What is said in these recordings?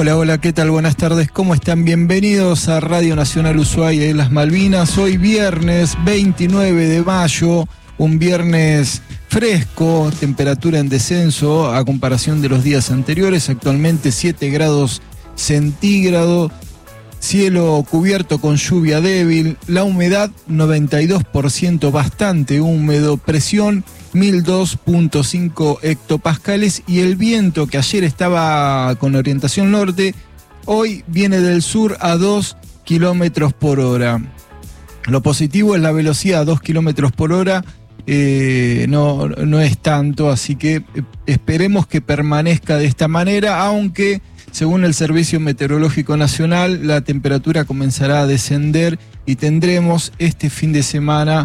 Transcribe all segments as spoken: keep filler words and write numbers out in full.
Hola, hola, ¿qué tal? Buenas tardes, ¿cómo están? Bienvenidos a Radio Nacional Ushuaia y las Malvinas. Hoy viernes veintinueve de mayo, un viernes fresco, temperatura en descenso a comparación de los días anteriores, actualmente siete grados centígrados, cielo cubierto con lluvia débil, la humedad noventa y dos por ciento, bastante húmedo, presión mil dos punto cinco hectopascales y el viento que ayer estaba con orientación norte, hoy viene del sur a dos kilómetros por hora. Lo positivo es la velocidad a dos kilómetros por hora, eh, no, no es tanto, así que esperemos que permanezca de esta manera, aunque según el Servicio Meteorológico Nacional la temperatura comenzará a descender y tendremos este fin de semana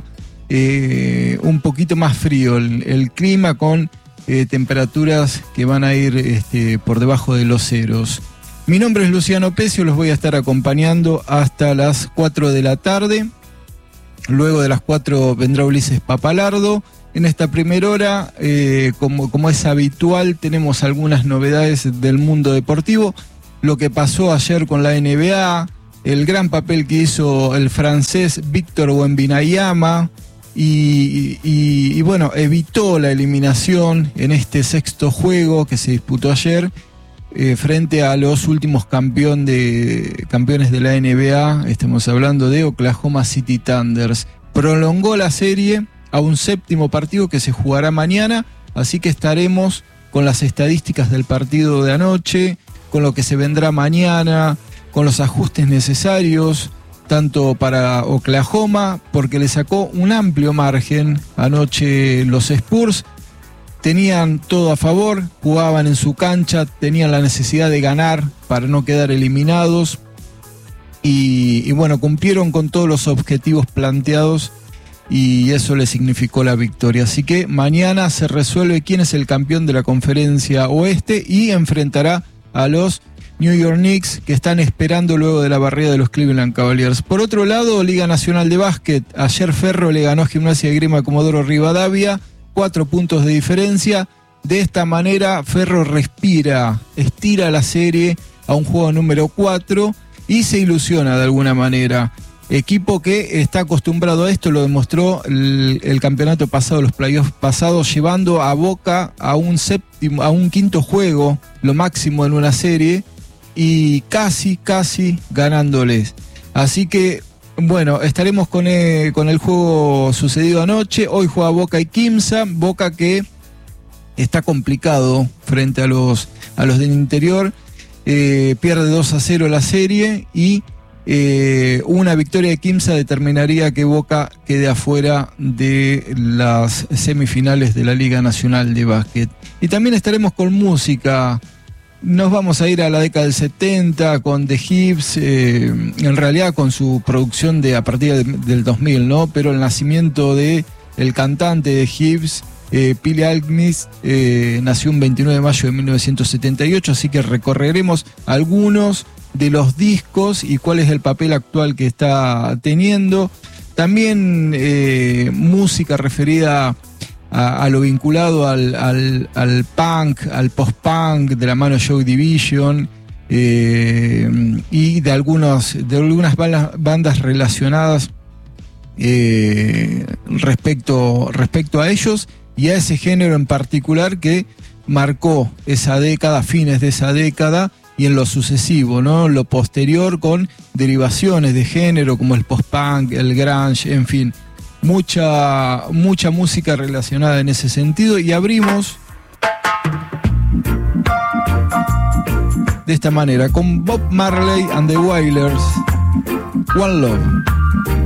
Eh, un poquito más frío el, el clima, con eh, temperaturas que van a ir este, por debajo de los ceros. Mi nombre es Luciano Pecio, los voy a estar acompañando hasta las cuatro de la tarde. Luego de las cuatro vendrá Ulises Papalardo. En esta primera hora, eh, como, como es habitual, tenemos algunas novedades del mundo deportivo. Lo que pasó ayer con la N B A, el gran papel que hizo el francés Víctor Wembanyama, Y, y, y bueno, evitó la eliminación en este sexto juego que se disputó ayer eh, frente a los últimos campeón de, campeones de la N B A. Estamos hablando de Oklahoma City Thunders. Prolongó la serie a un séptimo partido que se jugará mañana, así que estaremos con las estadísticas del partido de anoche, con lo que se vendrá mañana, con los ajustes necesarios tanto para Oklahoma, porque le sacó un amplio margen anoche los Spurs. Tenían todo a favor, jugaban en su cancha, tenían la necesidad de ganar para no quedar eliminados y, y bueno, cumplieron con todos los objetivos planteados y eso le significó la victoria. Así que mañana se resuelve quién es el campeón de la Conferencia Oeste y enfrentará a los New York Knicks, que están esperando luego de la barrida de los Cleveland Cavaliers. Por otro lado, Liga Nacional de Básquet. Ayer Ferro le ganó a Gimnasia de Grima Comodoro Rivadavia, cuatro puntos de diferencia. De esta manera, Ferro respira, estira la serie a un juego número cuatro y se ilusiona de alguna manera. Equipo que está acostumbrado a esto, lo demostró el, el campeonato pasado, los playoffs pasados, llevando a Boca a un séptimo, a un quinto juego, lo máximo en una serie, y casi, casi ganándoles. Así que, bueno, estaremos con el, con el juego sucedido anoche. Hoy juega Boca y Quimsa. Boca que está complicado frente a los, a los del interior. Eh, pierde dos a cero la serie y eh, una victoria de Quimsa determinaría que Boca quede afuera de las semifinales de la Liga Nacional de Básquet. Y también estaremos con música. Nos vamos a ir a la década del setenta con The Hives, eh, en realidad con su producción de a partir de, del dos mil, ¿no? Pero el nacimiento de el cantante de Hives, eh, Billy Alkmis, eh, nació un veintinueve de mayo de mil novecientos setenta y ocho, así que recorreremos algunos de los discos y cuál es el papel actual que está teniendo. También eh, música referida A, a lo vinculado al, al, al punk, al post-punk, de la mano Joy Division, eh, y de, algunos, de algunas bandas relacionadas eh, respecto, respecto a ellos y a ese género en particular que marcó esa década, fines de esa década y en lo sucesivo, ¿no? Lo posterior, con derivaciones de género como el post-punk, el grunge, en fin. Mucha, mucha música relacionada en ese sentido y abrimos de esta manera con Bob Marley and the Wailers, One Love.